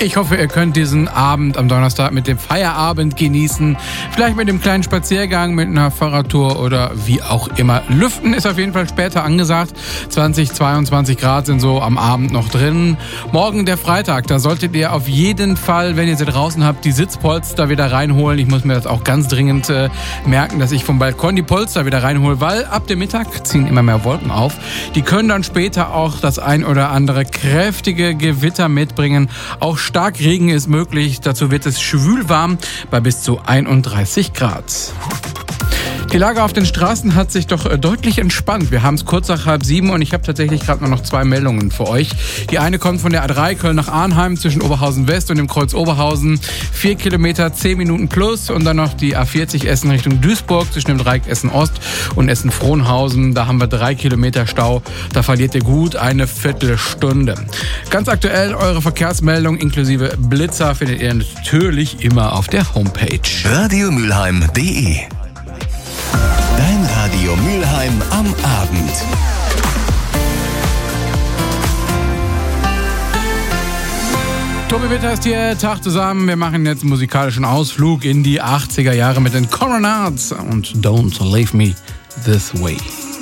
Ich hoffe, ihr könnt diesen Abend am Donnerstag mit dem Feierabend genießen. Vielleicht mit dem kleinen Spaziergang, mit einer Fahrradtour oder wie auch immer. Lüften ist auf jeden Fall später angesagt. 20, 22 Grad sind so am Abend noch drin. Morgen der Freitag, da solltet ihr auf jeden Fall, wenn ihr sie draußen habt, die Sitzpolster wieder reinholen. Ich muss mir das auch ganz dringend merken, dass ich vom Balkon die Polster wieder reinhole, weil ab dem Mittag ziehen immer mehr Wolken auf. Die können dann später auch das ein oder andere kräftige Gewitter mitbringen. Auch Starkregen ist möglich, dazu wird es schwül warm bei bis zu 31 Grad. Die Lage auf den Straßen hat sich doch deutlich entspannt. Wir haben es kurz nach 6:30 und ich habe tatsächlich gerade nur noch 2 Meldungen für euch. Die eine kommt von der A3 Köln nach Arnheim zwischen Oberhausen West und dem Kreuz Oberhausen. 4 Kilometer, 10 Minuten plus. Und dann noch die A40 Essen Richtung Duisburg zwischen dem Dreieck Essen Ost und Essen Frohnhausen. Da haben wir 3 Kilometer Stau. Da verliert ihr gut eine Viertelstunde. Ganz aktuell eure Verkehrsmeldung inklusive Blitzer findet ihr natürlich immer auf der Homepage. radiomülheim.de. Dein Radio Mülheim am Abend. Tobi Witter ist hier, Tag zusammen. Wir machen jetzt einen musikalischen Ausflug in die 80er Jahre mit den Coronats und Don't Leave Me This Way.